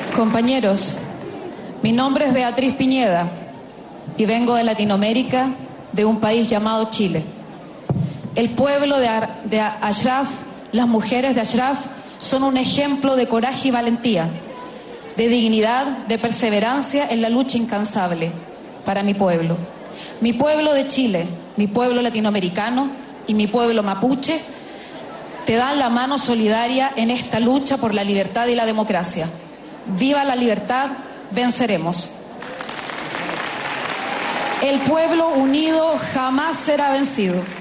Compañeros, mi nombre es Beatriz Piñeda y vengo de Latinoamérica, de un país llamado Chile. El pueblo de Ashraf, las mujeres de Ashraf, son un ejemplo de coraje y valentía, de dignidad, de perseverancia en la lucha incansable para mi pueblo. Mi pueblo de Chile, mi pueblo latinoamericano y mi pueblo mapuche te dan la mano solidaria en esta lucha por la libertad y la democracia. ¡Viva la libertad! ¡Venceremos! El pueblo unido jamás será vencido.